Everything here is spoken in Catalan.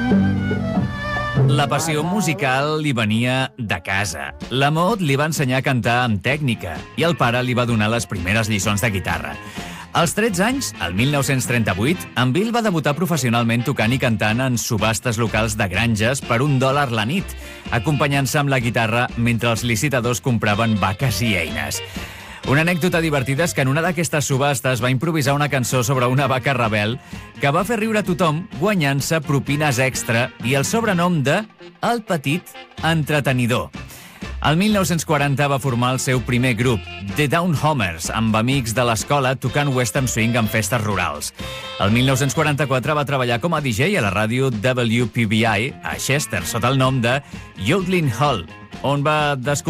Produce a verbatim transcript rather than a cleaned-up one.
La passió musical li venia de casa. La Maud li va ensenyar a cantar amb tècnica i el pare li va donar les primeres lliçons de guitarra. Als tretze anys, el mil nou-cents trenta-vuit, en Bill va debutar professionalment tocant i cantant en subhastes locals de granges per un dòlar la nit, acompanyant-se amb la guitarra mentre els licitadors compraven vaques i eines. Una anècdota divertida és que en una d'aquestes subhastes va improvisar una cançó sobre una vaca rebel que va fer riure a tothom guanyant-se propines extra i el sobrenom de El Petit Entretenidor. El mil nou-cents quaranta va formar el seu primer grup, The Down Homers, amb amics de l'escola tocant western swing en festes rurals. El mil nou-cents quaranta-quatre va treballar com a D J a la ràdio W P B I a Chester sota el nom de Yodeling Hall, on va descobrir